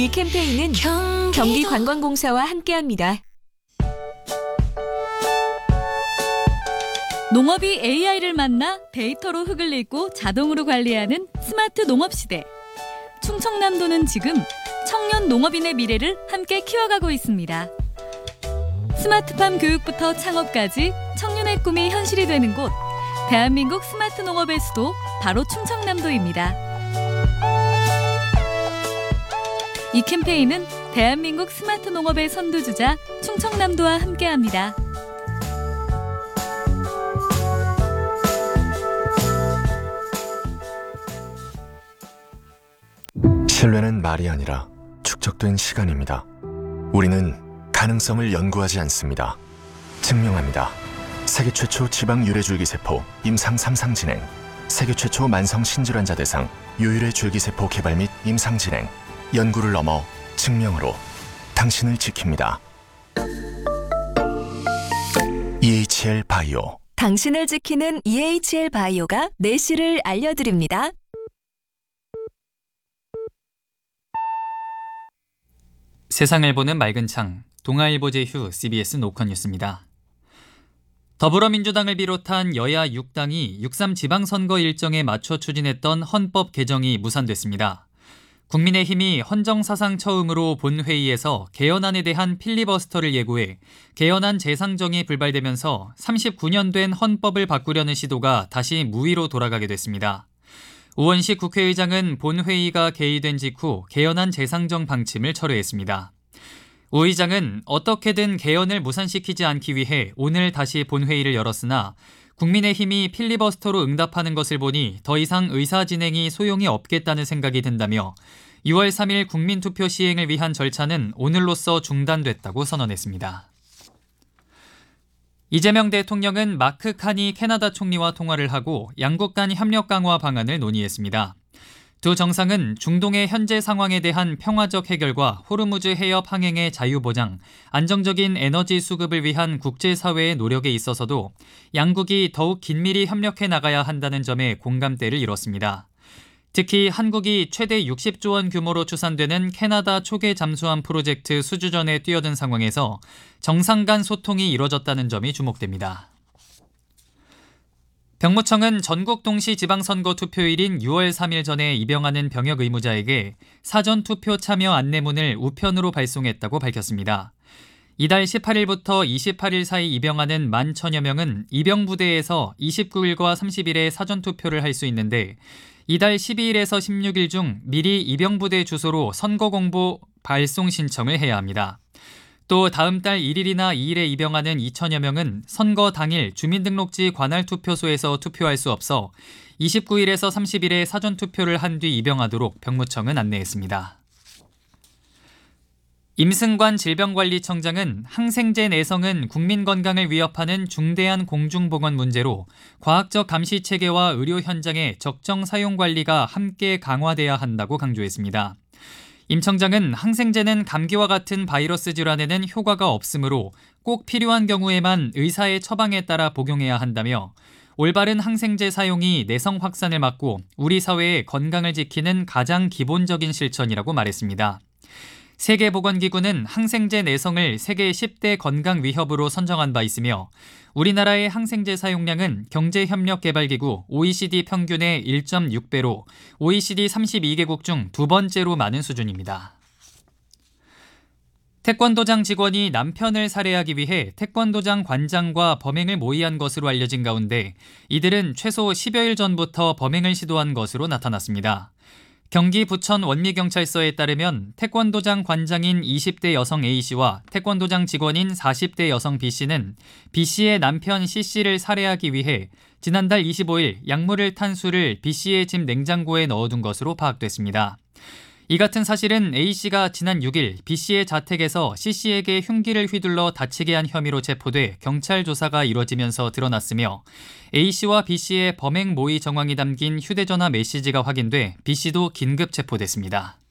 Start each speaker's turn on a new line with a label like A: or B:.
A: 이 캠페인은 경기관광공사와 함께합니다.
B: 농업이 AI를 만나 데이터로 흙을 읽고 자동으로 관리하는 스마트 농업 시대. 충청남도는 지금 청년 농업인의 미래를 함께 키워가고 있습니다. 스마트팜 교육부터 창업까지 청년의 꿈이 현실이 되는 곳, 대한민국 스마트 농업의 수도 바로 충청남도입니다. 이 캠페인은 대한민국 스마트 농업의 선두주자 충청남도와 함께합니다.
C: 신뢰는 말이 아니라 축적된 시간입니다. 우리는 가능성을 연구하지 않습니다. 증명합니다. 세계 최초 지방 유래줄기세포 임상 3상 진행, 세계 최초 만성 신질환자 대상 유일의 줄기세포 개발 및 임상 진행, 연구를 넘어 증명으로 당신을 지킵니다. EHL 바이오.
A: 당신을 지키는 EHL 바이오가 내실을 알려드립니다.
D: 세상을 보는 맑은 창, 동아일보 제휴 CBS 노컷 뉴스입니다. 더불어민주당을 비롯한 여야 6당이 6.3 지방선거 일정에 맞춰 추진했던 헌법 개정이 무산됐습니다. 국민의힘이 헌정사상 처음으로 본회의에서 개헌안에 대한 필리버스터를 예고해 개헌안 재상정이 불발되면서 39년 된 헌법을 바꾸려는 시도가 다시 무위로 돌아가게 됐습니다. 우원식 국회의장은 본회의가 개의된 직후 개헌안 재상정 방침을 철회했습니다. 우 의장은 어떻게든 개헌을 무산시키지 않기 위해 오늘 다시 본회의를 열었으나 국민의힘이 필리버스터로 응답하는 것을 보니 더 이상 의사 진행이 소용이 없겠다는 생각이 든다며 6월 3일 국민투표 시행을 위한 절차는 오늘로써 중단됐다고 선언했습니다. 이재명 대통령은 마크 카니 캐나다 총리와 통화를 하고 양국 간 협력 강화 방안을 논의했습니다. 두 정상은 중동의 현재 상황에 대한 평화적 해결과 호르무즈 해협 항행의 자유 보장, 안정적인 에너지 수급을 위한 국제사회의 노력에 있어서도 양국이 더욱 긴밀히 협력해 나가야 한다는 점에 공감대를 이뤘습니다. 특히 한국이 최대 60조 원 규모로 추산되는 캐나다 초계 잠수함 프로젝트 수주전에 뛰어든 상황에서 정상 간 소통이 이뤄졌다는 점이 주목됩니다. 병무청은 전국 동시 지방선거 투표일인 6월 3일 전에 입영하는 병역 의무자에게 사전투표 참여 안내문을 우편으로 발송했다고 밝혔습니다. 이달 18일부터 28일 사이 입영하는 11,000여 명은 입영부대에서 29일과 30일에 사전투표를 할 수 있는데 이달 12일에서 16일 중 미리 입영부대 주소로 선거공보 발송 신청을 해야 합니다. 또 다음 달 1일이나 2일에 입영하는 2,000여 명은 선거 당일 주민등록지 관할 투표소에서 투표할 수 없어 29일에서 30일에 사전투표를 한 뒤 입영하도록 병무청은 안내했습니다. 임승관 질병관리청장은 항생제 내성은 국민 건강을 위협하는 중대한 공중보건 문제로 과학적 감시 체계와 의료 현장의 적정 사용 관리가 함께 강화돼야 한다고 강조했습니다. 임 청장은 항생제는 감기와 같은 바이러스 질환에는 효과가 없으므로 꼭 필요한 경우에만 의사의 처방에 따라 복용해야 한다며 올바른 항생제 사용이 내성 확산을 막고 우리 사회의 건강을 지키는 가장 기본적인 실천이라고 말했습니다. 세계보건기구는 항생제 내성을 세계 10대 건강 위협으로 선정한 바 있으며 우리나라의 항생제 사용량은 경제협력개발기구 OECD 평균의 1.6배로 OECD 32개국 중 두 번째로 많은 수준입니다. 태권도장 직원이 남편을 살해하기 위해 태권도장 관장과 범행을 모의한 것으로 알려진 가운데 이들은 최소 10여일 전부터 범행을 시도한 것으로 나타났습니다. 경기 부천 원미경찰서에 따르면 태권도장 관장인 20대 여성 A씨와 태권도장 직원인 40대 여성 B씨는 B씨의 남편 C씨를 살해하기 위해 지난달 25일 약물을 탄 술을 B씨의 집 냉장고에 넣어둔 것으로 파악됐습니다. 이 같은 사실은 A씨가 지난 6일 B씨의 자택에서 C씨에게 흉기를 휘둘러 다치게 한 혐의로 체포돼 경찰 조사가 이뤄지면서 드러났으며 A씨와 B씨의 범행 모의 정황이 담긴 휴대전화 메시지가 확인돼 B씨도 긴급 체포됐습니다.